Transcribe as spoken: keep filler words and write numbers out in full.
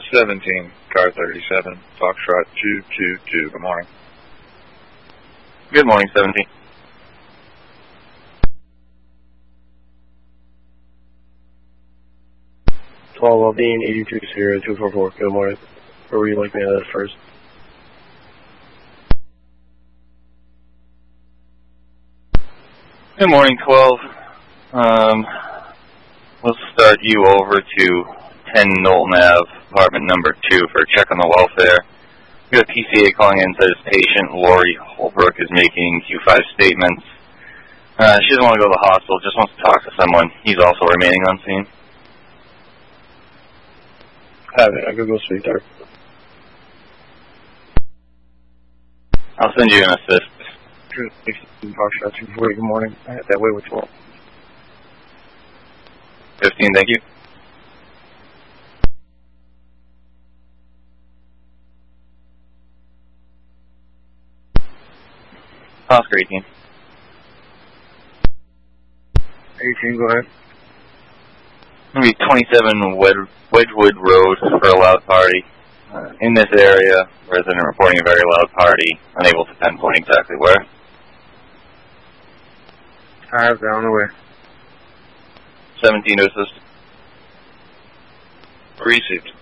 seventeen, car thirty-seven, Foxtrot two two two. Good morning. Good morning, seventeen. twelve Aldine, eighty-two Sierra two four four. Good morning. Where would you like me to head first? Good morning, twelve. Um, we'll start you over to ten Knowlton Avenue, apartment number two, for a check on the welfare. We have a P C A calling in, says patient Lori Holbrook is making Q five statements. Uh, she doesn't want to go to the hospital, just wants to talk to someone. He's also remaining on scene. Have it. I could go speak there. I'll send you an assist. Foxtrot two four four. Good morning. I had that way with twelve. fifteen, thank you. Oscar eighteen. eighteen, go ahead. Going to be twenty-seven Wed- Wedgwood Road for a loud party. Uh, in this area, resident reporting a very loud party, unable to pinpoint exactly where. I have that on the way. seventeen to assist. Received.